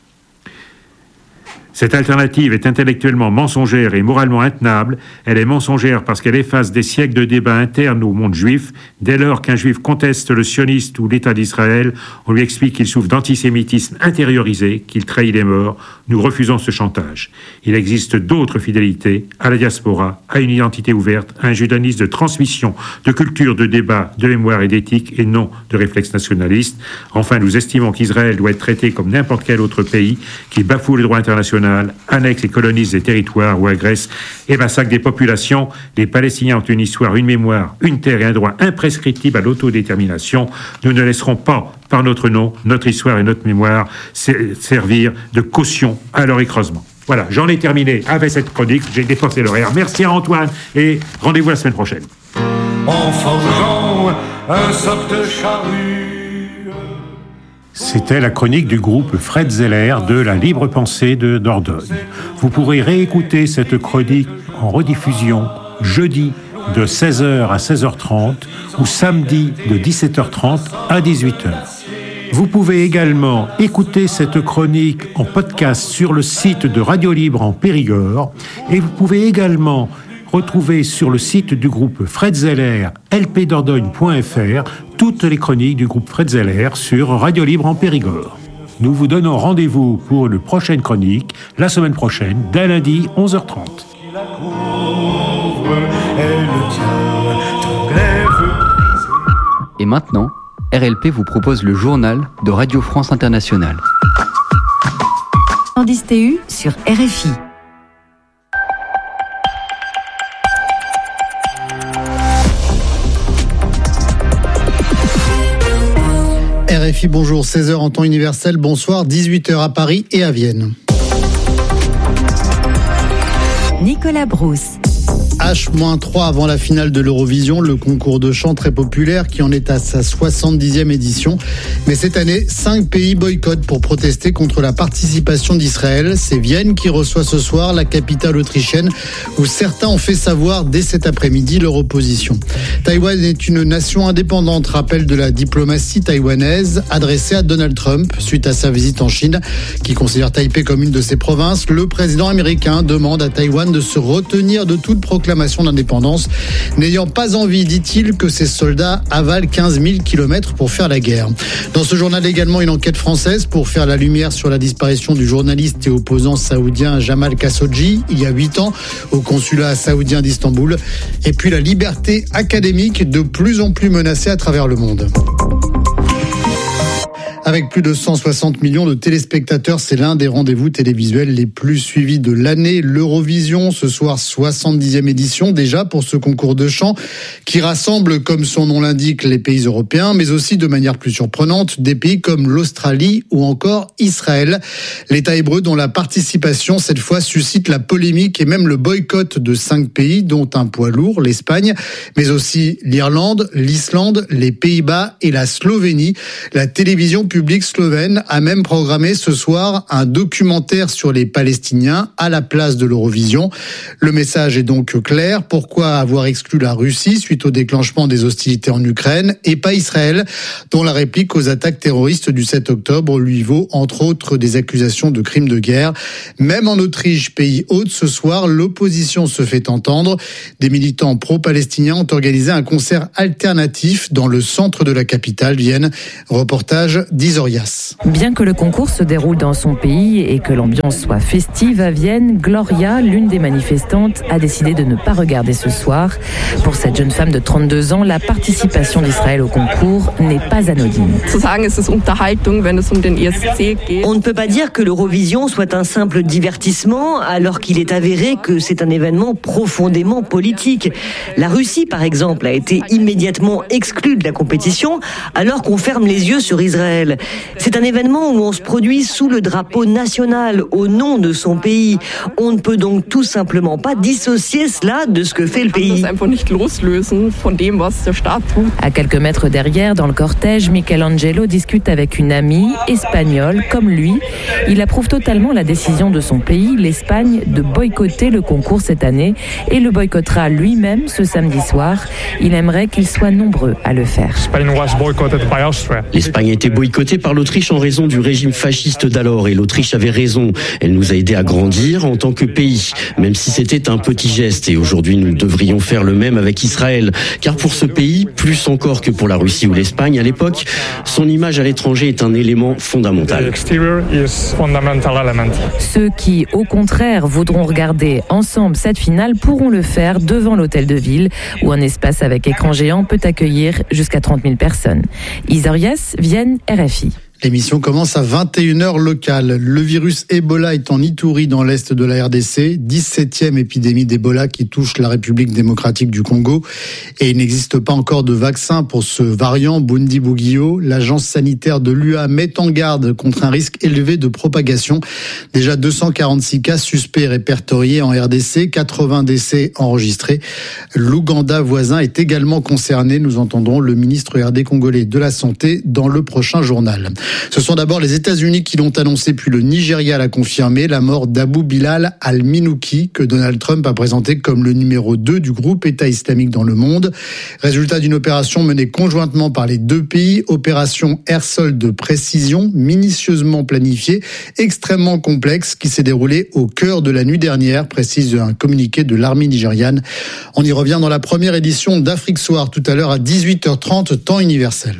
Cette alternative est intellectuellement mensongère et moralement intenable. Elle est mensongère parce qu'elle efface des siècles de débats internes au monde juif. Dès lors qu'un juif conteste le sioniste ou l'État d'Israël, on lui explique qu'il souffre d'antisémitisme intériorisé, qu'il trahit les morts. Nous refusons ce chantage. Il existe d'autres fidélités, à la diaspora, à une identité ouverte, à un judaïsme de transmission, de culture, de débat, de mémoire et d'éthique, et non de réflexe nationaliste. Enfin, nous estimons qu'Israël doit être traité comme n'importe quel autre pays qui bafoue le droit international, annexe et colonise des territoires ou agresse et massacre des populations. Les Palestiniens ont une histoire, une mémoire, une terre et un droit imprescriptible à l'autodétermination. Nous ne laisserons pas, par notre nom, notre histoire et notre mémoire, servir de caution à leur écrasement. Voilà, j'en ai terminé avec cette chronique. J'ai dépassé l'horaire. Merci à Antoine et rendez-vous la semaine prochaine. En forgeant un soc de charrue. C'était la chronique du groupe Fred Zeller de La Libre Pensée de Dordogne. Vous pourrez réécouter cette chronique en rediffusion jeudi de seize heures à seize heures trente ou samedi de dix-sept heures trente à dix-huit heures. Vous pouvez également écouter cette chronique en podcast sur le site de Radio Libre en Périgord et vous pouvez également retrouver sur le site du groupe Fred Zeller, l p dordogne point f r, toutes les chroniques du groupe Fred Zeller sur Radio Libre en Périgord. Nous vous donnons rendez-vous pour une prochaine chronique, la semaine prochaine, dès lundi, onze heures trente. Et maintenant, R L P vous propose le journal de Radio France Internationale. Candice T U sur R F I. R F I, bonjour, seize heures en temps universel, bonsoir, dix-huit heures à Paris et à Vienne. Nicolas Brousse. H trois avant la finale de l'Eurovision, le concours de chant très populaire qui en est à sa soixante-dixième édition. Mais cette année, cinq pays boycottent pour protester contre la participation d'Israël. C'est Vienne qui reçoit ce soir la capitale autrichienne où certains ont fait savoir dès cet après-midi leur opposition. Taïwan est une nation indépendante, rappel de la diplomatie taïwanaise adressée à Donald Trump suite à sa visite en Chine qui considère Taipei comme une de ses provinces. Le président américain demande à Taïwan de se retenir de toute proclamation d'indépendance, n'ayant pas envie, dit-il, que ses soldats avalent quinze mille kilomètres pour faire la guerre. Dans ce journal également, une enquête française pour faire la lumière sur la disparition du journaliste et opposant saoudien Jamal Khashoggi il y a huit ans au consulat saoudien d'Istanbul. Et puis la liberté académique de plus en plus menacée à travers le monde. Avec plus de cent soixante millions de téléspectateurs, c'est l'un des rendez-vous télévisuels les plus suivis de l'année. L'Eurovision, ce soir, soixante-dixième édition déjà pour ce concours de chant qui rassemble, comme son nom l'indique, les pays européens, mais aussi de manière plus surprenante, des pays comme l'Australie ou encore Israël. L'État hébreu dont la participation, cette fois, suscite la polémique et même le boycott de cinq pays, dont un poids lourd, l'Espagne, mais aussi l'Irlande, l'Islande, les Pays-Bas et la Slovénie. La télévision public slovène a même programmé ce soir un documentaire sur les Palestiniens à la place de l'Eurovision. Le message est donc clair. Pourquoi avoir exclu la Russie suite au déclenchement des hostilités en Ukraine et pas Israël, dont la réplique aux attaques terroristes du sept octobre lui vaut entre autres des accusations de crimes de guerre. Même en Autriche, pays hôte, ce soir, l'opposition se fait entendre. Des militants pro-palestiniens ont organisé un concert alternatif dans le centre de la capitale, Vienne. Reportage d'Isorias. Bien que le concours se déroule dans son pays et que l'ambiance soit festive à Vienne, Gloria, l'une des manifestantes, a décidé de ne pas regarder ce soir. Pour cette jeune femme de trente-deux ans, la participation d'Israël au concours n'est pas anodine. On ne peut pas dire que l'Eurovision soit un simple divertissement, alors qu'il est avéré que c'est un événement profondément politique. La Russie, par exemple, a été immédiatement exclue de la compétition, alors qu'on ferme les yeux sur Israël. C'est un événement où on se produit sous le drapeau national, au nom de son pays. On ne peut donc tout simplement pas dissocier cela de ce que fait le pays. À quelques mètres derrière, dans le cortège, Michelangelo discute avec une amie espagnole comme lui. Il approuve totalement la décision de son pays, l'Espagne, de boycotter le concours cette année et le boycottera lui-même ce samedi soir. Il aimerait qu'ils soient nombreux à le faire. L'Espagne a été boycottée par l'Autriche en raison du régime fasciste d'alors et l'Autriche avait raison. Elle nous a aidés à grandir en tant que pays, même si c'était un petit geste et aujourd'hui nous devrions faire le même avec Israël. Car pour ce pays, plus encore que pour la Russie ou l'Espagne à l'époque, son image à l'étranger est un élément fondamental. Ceux qui, au contraire, voudront regarder ensemble cette finale pourront le faire devant l'hôtel de ville où un espace avec écran géant peut accueillir jusqu'à trente mille personnes. Isorias, Vienne, R F I. L'émission commence à vingt et une heures locale. Le virus Ebola est en Ituri dans l'est de la R D C, dix-septième épidémie d'Ebola qui touche la République démocratique du Congo. Et il n'existe pas encore de vaccin pour ce variant Bundibugyo. L'agence sanitaire de l'U A met en garde contre un risque élevé de propagation. Déjà deux cent quarante-six cas suspects répertoriés en R D C, quatre-vingts décès enregistrés. L'Ouganda voisin est également concerné. Nous entendrons le ministre R D congolais de la Santé dans le prochain journal. Ce sont d'abord les États-Unis qui l'ont annoncé, puis le Nigeria l'a confirmé, la mort d'Abu Bilal al-Minouki, que Donald Trump a présenté comme le numéro deux du groupe État islamique dans le monde. Résultat d'une opération menée conjointement par les deux pays, opération air-sol de précision, minutieusement planifiée, extrêmement complexe, qui s'est déroulée au cœur de la nuit dernière, précise un communiqué de l'armée nigériane. On y revient dans la première édition d'Afrique Soir, tout à l'heure à dix-huit heures trente, temps universel.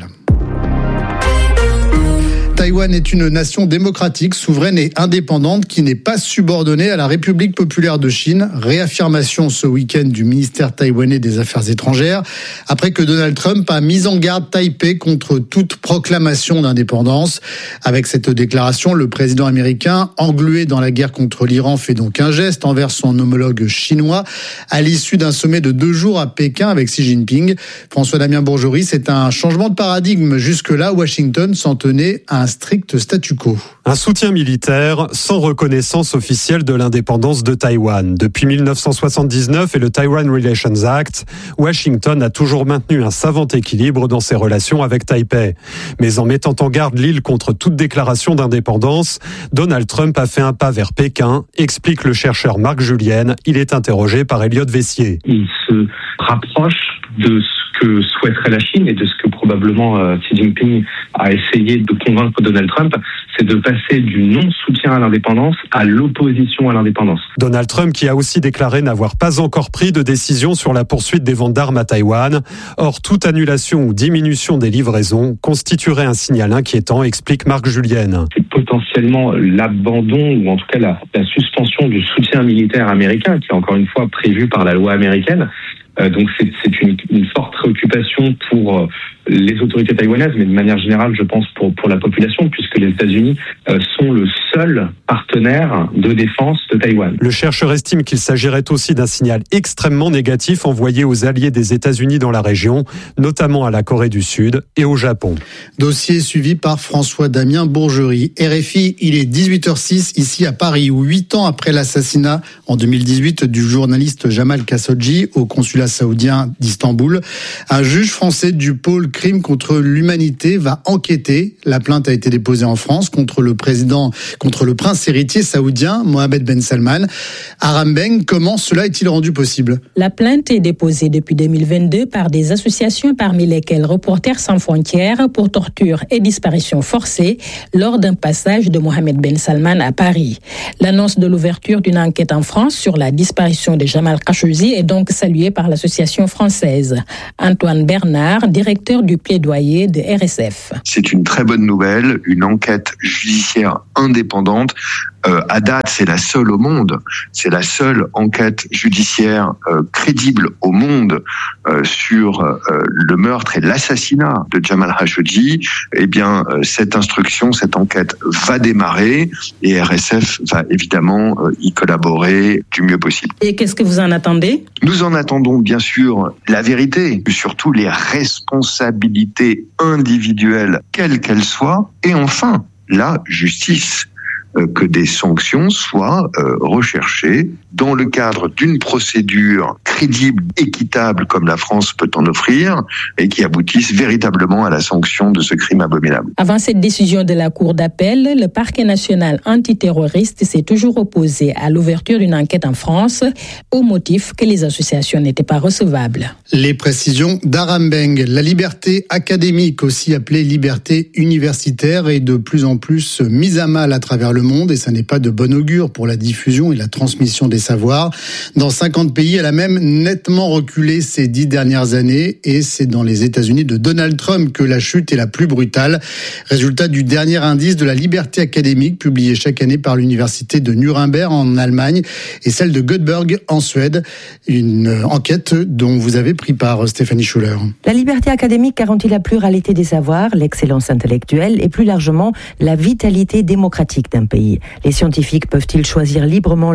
Taïwan est une nation démocratique, souveraine et indépendante qui n'est pas subordonnée à la République populaire de Chine. Réaffirmation ce week-end du ministère taïwanais des Affaires étrangères, après que Donald Trump a mis en garde Taipei contre toute proclamation d'indépendance. Avec cette déclaration, le président américain, englué dans la guerre contre l'Iran, fait donc un geste envers son homologue chinois à l'issue d'un sommet de deux jours à Pékin avec Xi Jinping. François-Damien Bourgeois, c'est un changement de paradigme. Jusque-là, Washington s'en tenait à un strict statu quo. Un soutien militaire sans reconnaissance officielle de l'indépendance de Taïwan. Depuis mille neuf cent soixante-dix-neuf et le Taiwan Relations Act, Washington a toujours maintenu un savant équilibre dans ses relations avec Taipei. Mais en mettant en garde l'île contre toute déclaration d'indépendance, Donald Trump a fait un pas vers Pékin, explique le chercheur Marc Julienne. Il est interrogé par Elliot Vessier. Il se rapproche de ce que souhaiterait la Chine et de ce que probablement euh, Xi Jinping a essayé de convaincre Donald Trump, c'est de passer du non-soutien à l'indépendance à l'opposition à l'indépendance. Donald Trump qui a aussi déclaré n'avoir pas encore pris de décision sur la poursuite des ventes d'armes à Taïwan. Or, toute annulation ou diminution des livraisons constituerait un signal inquiétant, explique Marc Julienne. C'est potentiellement l'abandon ou en tout cas la, la suspension du soutien militaire américain qui est encore une fois prévu par la loi américaine. Euh, donc c'est, c'est une, une forte préoccupation pour euh, les autorités taïwanaises, mais de manière générale, je pense pour pour la population, puisque les États-Unis euh, sont le seul partenaire de défense de Taïwan. Le chercheur estime qu'il s'agirait aussi d'un signal extrêmement négatif envoyé aux alliés des États-Unis dans la région, notamment à la Corée du Sud et au Japon. Dossier suivi par François-Damien Bourgerie. R F I, il est dix-huit heures six ici à Paris, où huit ans après l'assassinat en deux mille dix-huit du journaliste Jamal Khashoggi au consulat saoudien d'Istanbul, un juge français du pôle crime contre l'humanité va enquêter. La plainte a été déposée en France contre le président, contre le prince héritier saoudien Mohammed Ben Salman. Aram Beng, comment cela est-il rendu possible? La plainte est déposée depuis deux mille vingt-deux par des associations parmi lesquelles Reporters sans frontières pour torture et disparition forcée lors d'un passage de Mohammed Ben Salman à Paris. L'annonce de l'ouverture d'une enquête en France sur la disparition de Jamal Khashoggi est donc saluée par l'association française. Antoine Bernard, directeur du plaidoyer de R S F. C'est une très bonne nouvelle, une enquête judiciaire indépendante. Euh, à date, c'est la seule au monde. C'est la seule enquête judiciaire euh, crédible au monde euh, sur euh, le meurtre et l'assassinat de Jamal Khashoggi. Eh bien, euh, cette instruction, cette enquête va démarrer et R S F va évidemment euh, y collaborer du mieux possible. Et qu'est-ce que vous en attendez? Nous en attendons bien sûr la vérité, surtout les responsabilités individuelles, quelles qu'elles soient, et enfin la justice. Que des sanctions soient euh, recherchées dans le cadre d'une procédure crédible, équitable comme la France peut en offrir et qui aboutissent véritablement à la sanction de ce crime abominable. Avant cette décision de la Cour d'appel, le parquet national antiterroriste s'est toujours opposé à l'ouverture d'une enquête en France au motif que les associations n'étaient pas recevables. Les précisions d'Aram Beng. La liberté académique, aussi appelée liberté universitaire, est de plus en plus mise à mal à travers le monde et ça n'est pas de bon augure pour la diffusion et la transmission des savoirs. Dans cinquante pays, elle a même nettement reculé ces dix dernières années et c'est dans les États-Unis de Donald Trump que la chute est la plus brutale. Résultat du dernier indice de la liberté académique publié chaque année par l'université de Nuremberg en Allemagne et celle de Göteborg en Suède. Une enquête dont vous avez pris part, Stéphanie Schuller. La liberté académique garantit la pluralité des savoirs, l'excellence intellectuelle et plus largement la vitalité démocratique d'un pays. Les scientifiques peuvent-ils choisir librement leur terrain de recherche ?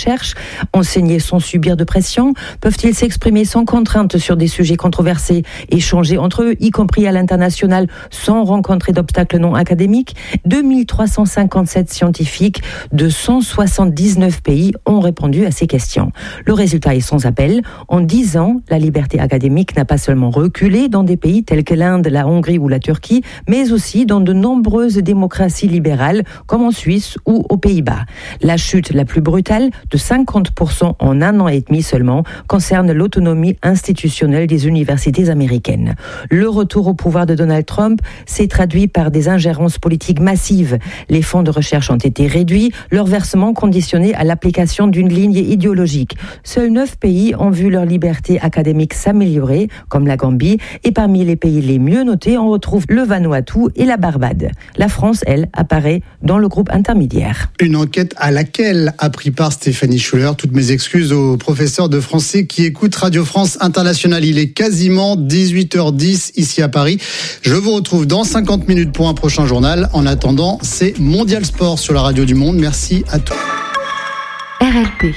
recherche, enseigner sans subir de pression, peuvent-ils s'exprimer sans contrainte sur des sujets controversés, échanger entre eux, y compris à l'international, sans rencontrer d'obstacles non académiques? deux mille trois cent cinquante-sept scientifiques de cent soixante-dix-neuf pays ont répondu à ces questions. Le résultat est sans appel. En dix ans, la liberté académique n'a pas seulement reculé dans des pays tels que l'Inde, la Hongrie ou la Turquie, mais aussi dans de nombreuses démocraties libérales, comme en Suisse ou aux Pays-Bas. La chute la plus brutale, de cinquante pour cent en un an et demi seulement, concerne l'autonomie institutionnelle des universités américaines. Le retour au pouvoir de Donald Trump s'est traduit par des ingérences politiques massives. Les fonds de recherche ont été réduits, leur versement conditionné à l'application d'une ligne idéologique. Seuls neuf pays ont vu leur liberté académique s'améliorer, comme la Gambie, et parmi les pays les mieux notés, on retrouve le Vanuatu et la Barbade. La France, elle, apparaît dans le groupe intermédiaire. Une enquête à laquelle a pris part Stéphanie Schuller. Toutes mes excuses aux professeurs de français qui écoutent Radio France Internationale. Il est quasiment dix-huit heures dix ici à Paris. Je vous retrouve dans cinquante minutes pour un prochain journal. En attendant, c'est Mondial Sport sur la radio du Monde. Merci à tous. R L P.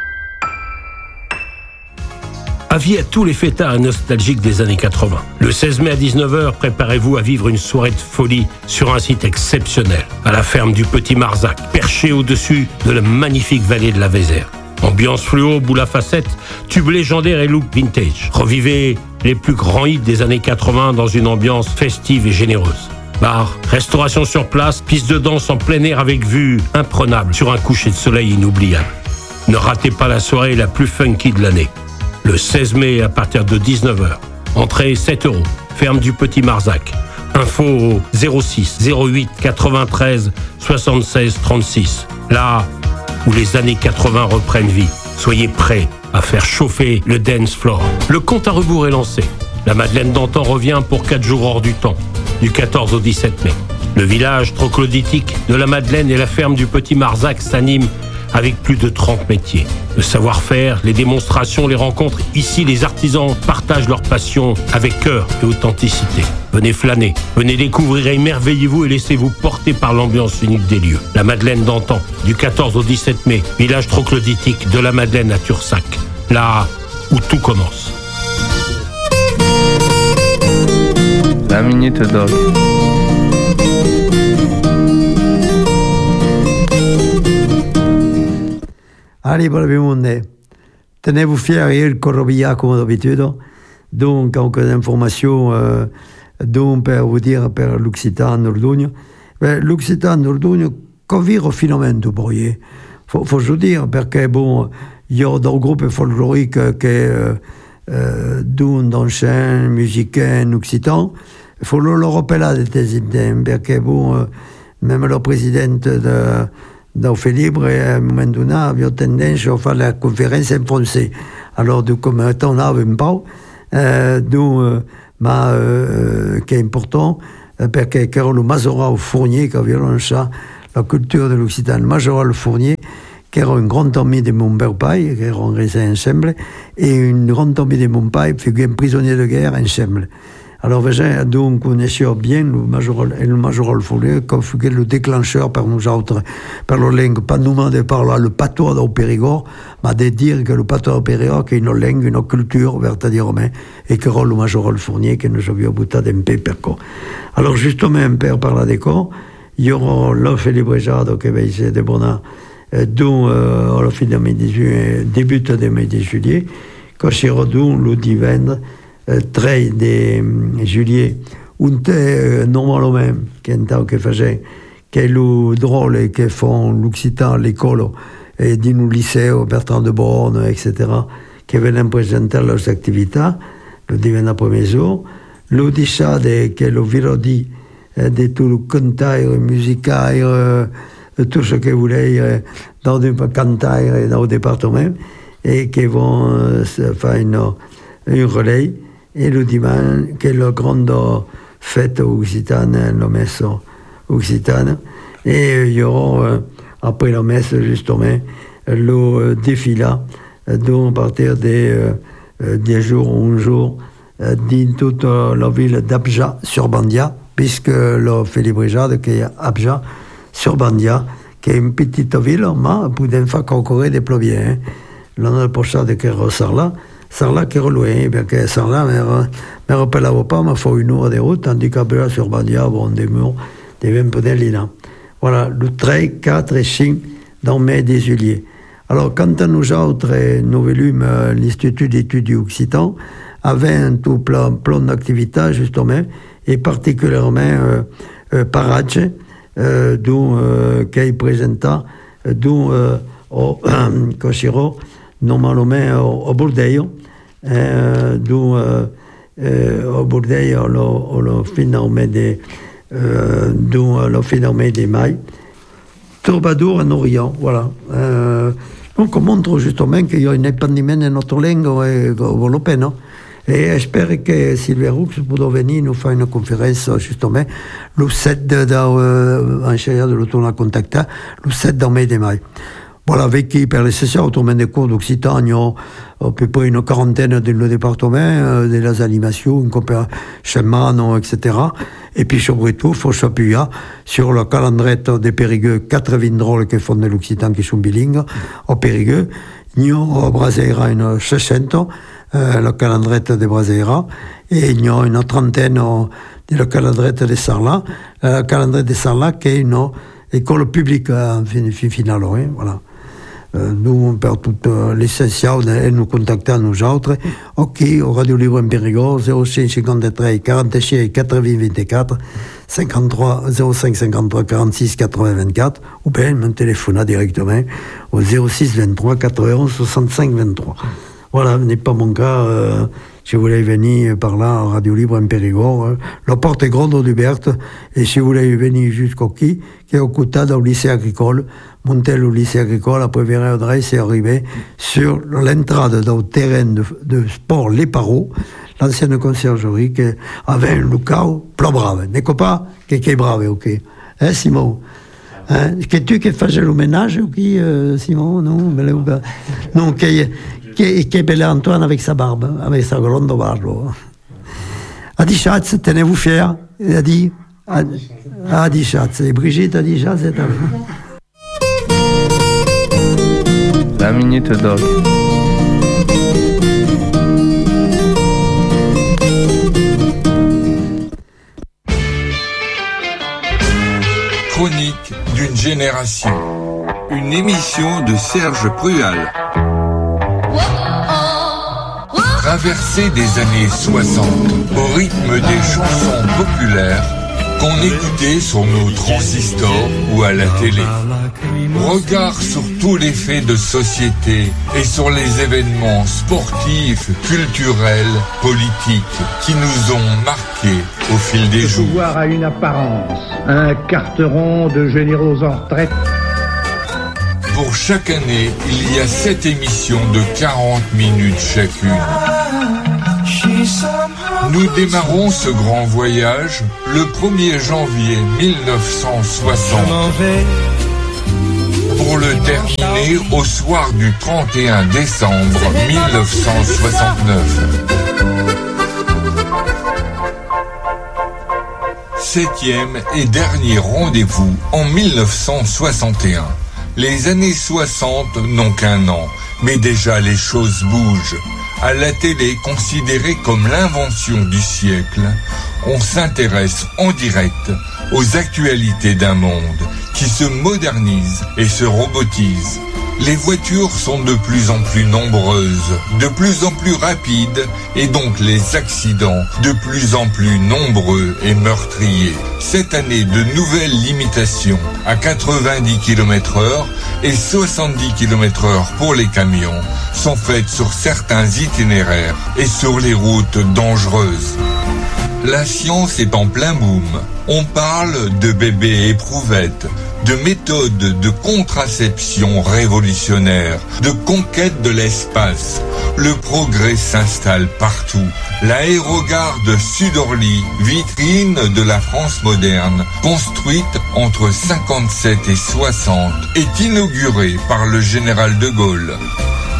Avis à tous les fêtards nostalgiques des années quatre-vingts. Le seize mai à dix-neuf heures, préparez-vous à vivre une soirée de folie sur un site exceptionnel, à la ferme du Petit Marzac, perché au-dessus de la magnifique vallée de la Vézère. Ambiance fluo, boule à facettes, tubes légendaires et look vintage. Revivez les plus grands hits des années quatre-vingts dans une ambiance festive et généreuse. Bar, restauration sur place, piste de danse en plein air avec vue imprenable sur un coucher de soleil inoubliable. Ne ratez pas la soirée la plus funky de l'année. Le seize mai à partir de dix-neuf heures. Entrée sept euros. Ferme du Petit Marzac. Info au zéro six zéro huit quatre-vingt-treize soixante-seize trente-six. Là où les années quatre-vingts reprennent vie. Soyez prêts à faire chauffer le dance floor. Le compte à rebours est lancé. La Madeleine d'antan revient pour quatre jours hors du temps, du quatorze au dix-sept mai. Le village troglodytique de la Madeleine et la ferme du Petit Marzac s'animent avec plus de trente métiers. Le savoir-faire, les démonstrations, les rencontres. Ici, les artisans partagent leur passion avec cœur et authenticité. Venez flâner, venez découvrir, émerveillez-vous et laissez-vous porter par l'ambiance unique des lieux. La Madeleine d'antan, du quatorze au dix-sept mai, village troglodytique de la Madeleine à Tursac. Là où tout commence. La Minute Dog. Allez, pour le monde, tenez-vous fiers et le corrobilla comme d'habitude. Donc, quelques informations euh, donc, pour vous dire pour l'Occitan Nordogno. Ben, l'Occitan Nordogno, quand vire au phénomène du bruit, faut, faut je dire, parce que bon, il y a des groupes folkloriques qui euh, euh, donnent dans chaîne musicaine occitan. Il faut le rappeler de tes idées, parce que bon, euh, même le président de dans fait libre, et à un moment donné, avait tendance à faire la conférence en français. Alors, du coup, on n'avait pas, euh, donc, euh, mais, euh, qui est important, parce que Carole Mazorat au Fournier, qui avait lancé la culture de l'Occitan, Mazorat le Fournier, qui era un grand ami de mon père, qui era restés ensemble, et une grande amie de mon père, qui fut un prisonnier de guerre ensemble. Alors, donc, on connaissait bien le majoral, le majoral Fournier, comme fut le déclencheur par nous autres, par la langue, pas nous demander par là, le patois au Périgord, mais de dire que le patois au Périgord, c'est une langue, une culture, vertadirement, et que le majoral Fournier, que nous avions bouté d'un peu per quoi. Alors, justement, un père par la décor, il y aura l'offre librejado qui va essayer de bonheur, dont, euh, à la fin de mai dix-huit, début de mai dix-huit, quand il y aura donc le divendre, treize de juillet, un te normalement, qui est un temps que faisait, qui est le drôle que font l'Occitan, l'école, et dit nous lycée, Bertrand de Borne, et cetera, qui viennent présenter leurs activités, le divin premier jour, le déchat de, qui est le virodi, de tout le cantaire, musicaire, tout ce que vous voulez, dans le cantaire et dans le département, et qui vont euh, faire une, une relais. Et le dimanche, qui est la grande fête occitane, la messe occitane. Et il y aura, euh, après la messe, justement, le euh, défilé, donc à partir des euh, dix jours ou un jour, euh, dans toute la ville d'Abja sur Bandia, puisque le fait les brigades qui est Abja sur Bandia, qui est une petite ville, mais pour une fois qu'on corrait des plots bien. L'on a le pochard de Sarlat, Sarlat qui est loin, parce que Sarlat me rappelle pas, mais il faut une heure de route, tandis qu'à sur Bandia, bon, des murs, des vingt peu d'Elina. Voilà, le treize, quatre et cinq dans mai des juillet. Alors, quand nous autres, nous volumes, l'Institut d'études du Occitan, avait un tout plan, plan d'activité, justement, et particulièrement euh, euh, Paradje, euh, dont, euh, qui présenta, dont, euh, au Cochiro, normalement, au, au Bordeaux, euh, dont, euh, euh, au Bordeaux, on l'a finalement des, euh, dont on l'a finalement des mailles. Troubadour en Orient, voilà. Euh, donc on montre justement qu'il y a un épandiment de notre langue développée, non? Et j'espère que Sylvia Roux pourra venir nous faire une conférence justement le sept de, de, euh, en chaleur de l'automne contacta, le sept de mai de mai. Voilà, avec qui, per les sessions, autour des cours d'Occitan, il y a à peu près une quarantaine dans le département, euh, de les animations, une compagnie chemin, et cetera. Et puis, surtout, il faut s'appuyer sur le calendrier des Périgueux, quatre-vingts drôles qui font de l'Occitan, qui sont bilingues. Au Périgueux, il y a au Braseira une soixante, euh, le calendrier de Braseira, et il y a une trentaine euh, de le calendrier de Sarlat. Le calendrier de Sarlat, qui est une école publique, en fin, fin finale, hein, voilà. Euh, nous, on perd tout euh, l'essentiel, elle nous contacte à nous autres. Ok, au Radio Libre en Périgord, zéro cinq cinquante-trois quarante-six quatre-vingts vingt-quatre, cinquante-trois, zéro cinq cinquante-trois quarante-six quatre-vingts vingt-quatre, ou bien me téléphone directement au zéro six vingt-trois quatre-vingt-onze soixante-cinq vingt-trois. Voilà, ce n'est pas mon cas. Euh, si vous voulez venir par là, à Radio Libre en Périgord, euh, la porte est grande ouverte. Et si vous voulez venir jusqu'au qui, qui est au côté au lycée agricole, montez le lycée agricole, après verrez adresse et arriver sur l'entrée du terrain de, de sport Les Paros, l'ancienne conciergerie qui avait un local plein brave. N'est-ce pas? Qui est brave, ok. Hein, Simon? Hein? C'est tu qui faisais le ménage, ou qui, euh, Simon? Non, mais là, non, qui Qui est bel Antoine avec sa barbe, avec sa grande barbe. Adi Schatz, tenez-vous fiers. Adi, Adi Schatz. Et Brigitte, Adi Schatz, c'est à vous. La minute dog. Chronique d'une génération. Une émission de Serge Prual. Traversée des années soixante, au rythme des chansons populaires qu'on écoutait sur nos transistors ou à la télé. Regard sur tous les faits de société et sur les événements sportifs, culturels, politiques qui nous ont marqués au fil des jours. Le pouvoir a une apparence, un carteron de généraux en retraite. Pour chaque année, il y a sept émissions de quarante minutes chacune. Nous démarrons ce grand voyage le premier janvier mille neuf cent soixante pour le terminer au soir du trente et un décembre mille neuf cent soixante-neuf. Septième et dernier rendez-vous en mille neuf cent soixante et un. Les années soixante n'ont qu'un an, mais déjà les choses bougent. À la télé, considérée comme l'invention du siècle, on s'intéresse en direct aux actualités d'un monde qui se modernise et se robotise. Les voitures sont de plus en plus nombreuses, de plus en plus rapides, et donc les accidents de plus en plus nombreux et meurtriers. Cette année, de nouvelles limitations à quatre-vingt-dix kilomètres heure et soixante-dix kilomètres heure pour les camions sont faites sur certains itinéraires et sur les routes dangereuses. La science est en plein boom. On parle de bébés éprouvettes, de méthodes de contraception révolutionnaires, de conquête de l'espace. Le progrès s'installe partout. L'aérogare de Sudorly, vitrine de la France moderne, construite entre cinquante-sept et soixante, est inaugurée par le général de Gaulle.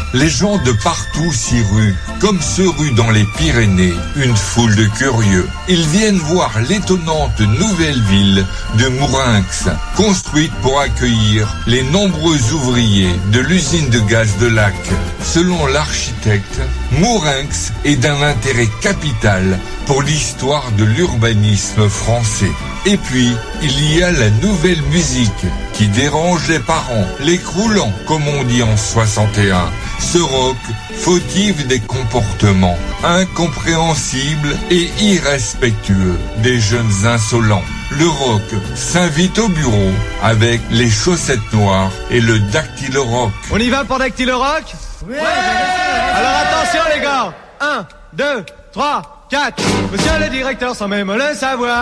Les gens de partout s'y ruent, comme se rue dans les Pyrénées une foule de curieux. Ils viennent voir l'étonnante nouvelle ville de Mourinx, construite pour accueillir les nombreux ouvriers de l'usine de gaz de Lac. Selon l'architecte, Mourinx est d'un intérêt capital pour l'histoire de l'urbanisme français. Et puis, il y a la nouvelle musique qui dérange les parents, les croulants, comme on dit en soixante et un. Ce rock fautive des comportements incompréhensibles et irrespectueux des jeunes insolents. Le rock s'invite au bureau avec les chaussettes noires et le dactylo rock. On y va pour dactylo rock ? Oui. Alors attention les gars, un, deux, trois, quatre. Monsieur le directeur sans même le savoir.